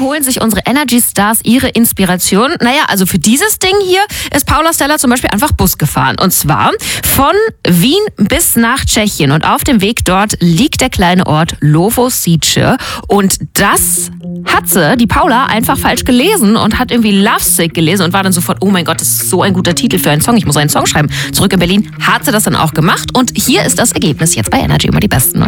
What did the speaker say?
holen sich unsere Energy Stars ihre Inspiration? Naja, also für dieses Ding hier ist Paula Stella zum Beispiel einfach Bus gefahren. Und zwar von Wien bis nach Tschechien. Und auf dem Weg dort liegt der kleine Ort Lovosice. Und das hat die Paula, einfach falsch gelesen und hat irgendwie Lovesick gelesen und war dann sofort, oh mein Gott, das ist so ein guter Titel für einen Song. Ich muss einen Song schreiben. Zurück in Berlin hat sie das dann auch gemacht. Und hier ist das Ergebnis jetzt bei Energy, immer die besten 9.